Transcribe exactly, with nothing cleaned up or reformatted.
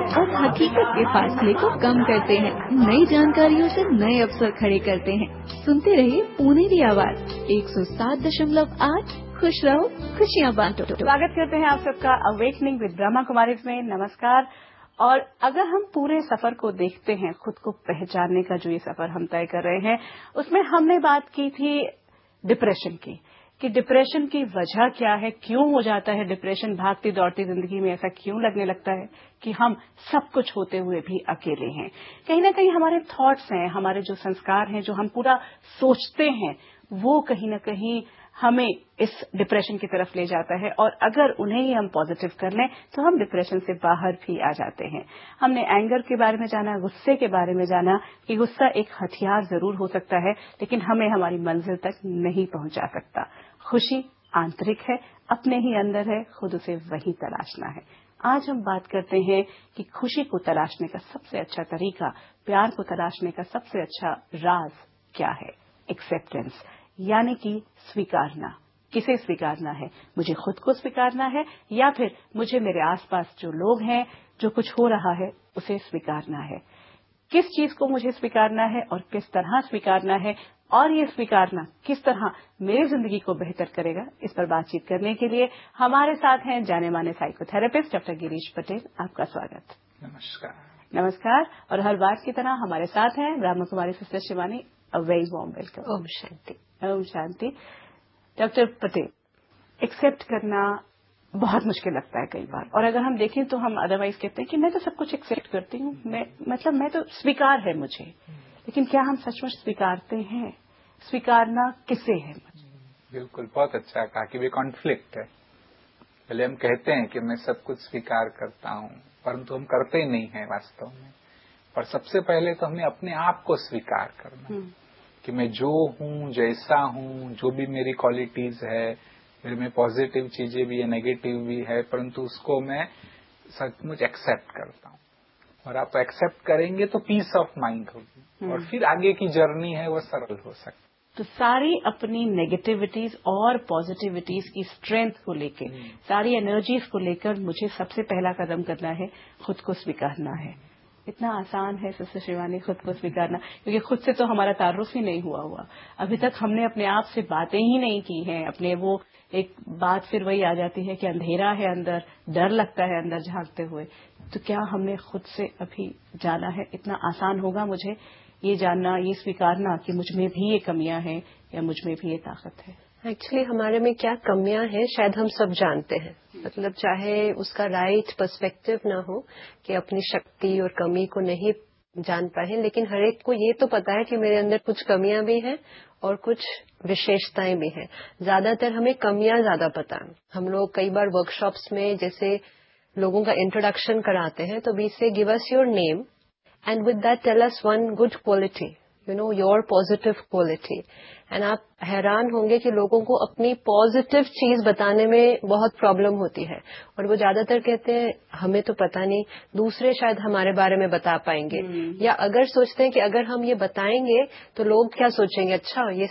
और हकीकत के फासले को कम करते हैं। नई जानकारियों से नए अवसर खड़े करते हैं। सुनते रहिए पुनेरी आवाज एक सौ सात दशमलव आठ। खुश रहो, खुशियाँ बांटो। स्वागत करते हैं आप सबका अवेकनिंग विद ब्रह्मा कुमारी में। नमस्कार। और अगर हम पूरे सफर को देखते हैं, खुद को पहचानने का जो ये सफर हम तय कर रहे हैं, उसमें हमने बात की थी डिप्रेशन की, कि डिप्रेशन की वजह क्या है, क्यों हो जाता है डिप्रेशन, भागती दौड़ती जिंदगी में ऐसा क्यों लगने लगता है कि हम सब कुछ होते हुए भी अकेले हैं। कहीं ना कहीं हमारे थॉट्स हैं, हमारे जो संस्कार हैं, जो हम पूरा सोचते हैं, वो कहीं ना कहीं हमें इस डिप्रेशन की तरफ ले जाता है। और अगर उन्हें ही हम पॉजिटिव कर लें तो हम डिप्रेशन से बाहर भी आ जाते हैं। हमने एंगर के बारे में जाना, गुस्से के बारे में जाना कि गुस्सा एक हथियार जरूर हो सकता है, लेकिन हमें हमारी मंजिल तक नहीं पहुंचा सकता। खुशी आंतरिक है, अपने ही अंदर है, खुद उसे वही तलाशना है। आज हम बात करते हैं कि खुशी को तलाशने का सबसे अच्छा तरीका, प्यार को तलाशने का सबसे अच्छा राज क्या है। एक्सेप्टेंस, यानी कि स्वीकारना। किसे स्वीकारना है? मुझे खुद को स्वीकारना है या फिर मुझे मेरे आसपास जो लोग हैं, जो कुछ हो रहा है, उसे स्वीकारना है। किस चीज को मुझे स्वीकारना है और किस तरह स्वीकारना है, और ये स्वीकारना किस तरह मेरी जिंदगी को बेहतर करेगा, इस पर बातचीत करने के लिए हमारे साथ हैं जाने माने साइकोथेरेपिस्ट डॉक्टर गिरीश पटेल। आपका स्वागत। नमस्कार। नमस्कार। और हर बार की तरह हमारे साथ हैं Brahma Kumari sister Shivani. A very warm welcome. Om Shanti. Om Shanti. Doctor Patel, accept करना बहुत मुश्किल लगता है कई बार, और अगर हम देखें तो हम अदरवाइज कहते हैं कि मैं तो सब कुछ एक्सेप्ट करती हूँ, मैं मतलब मैं तो स्वीकार है मुझे, लेकिन क्या हम सचमुच स्वीकारते हैं? स्वीकारना किसे है? बिल्कुल, बहुत अच्छा कहा कि वे कॉन्फ्लिक्ट है। पहले हम कहते हैं कि मैं सब कुछ स्वीकार करता हूँ, परंतु हम करते ही नहीं है वास्तव में। और सबसे पहले तो हमें अपने आप को स्वीकार करना कि मैं जो हूँ, जैसा हूँ, जो भी मेरी क्वालिटीज है, मेरे में पॉजिटिव चीजें भी है, नेगेटिव भी है, परंतु उसको मैं सचमुच एक्सेप्ट करता हूँ। और आप एक्सेप्ट करेंगे तो पीस ऑफ माइंड होगी, और फिर आगे की जर्नी है वो सरल हो सकती। तो सारी अपनी नेगेटिविटीज और पॉजिटिविटीज की स्ट्रेंथ को लेके, सारी एनर्जीज को लेकर मुझे सबसे पहला कदम करना है, खुद को स्वीकारना है। इतना आसान है सिस्टर शिवानी खुद को स्वीकारना, क्योंकि खुद से तो हमारा तारुफ ही नहीं हुआ हुआ अभी तक। हमने अपने आप से बातें ही नहीं की हैं अपने। वो एक बात फिर वही आ जाती है कि अंधेरा है अंदर, डर लगता है अंदर झांकते हुए। तो क्या हमने खुद से अभी जाना है? इतना आसान होगा मुझे ये जानना, ये स्वीकारना कि मुझ में भी ये कमियां हैं या मुझ में भी ये ताकत है? एक्चुअली हमारे में क्या कमियां हैं शायद हम सब जानते हैं। मतलब चाहे उसका राइट पर्सपेक्टिव ना हो कि अपनी शक्ति और कमी को नहीं जान पाए, लेकिन हर एक को ये तो पता है कि मेरे अंदर कुछ कमियां भी हैं और कुछ विशेषताएं भी हैं। ज्यादातर हमें कमियां ज्यादा पता है। हम लोग कई बार वर्कशॉप्स में जैसे लोगों का इंट्रोडक्शन कराते हैं तो वी से give us your name and with that tell us one good quality, you know, your positive quality. And आप हैरान होंगे कि लोगों को अपनी पॉजिटिव चीज बताने में बहुत प्रॉब्लम होती है, और वो ज्यादातर कहते हैं हमें तो पता नहीं, दूसरे शायद हमारे बारे में बता पाएंगे। या अगर सोचते हैं कि अगर हम ये बताएंगे तो लोग क्या सोचेंगे, अच्छा ये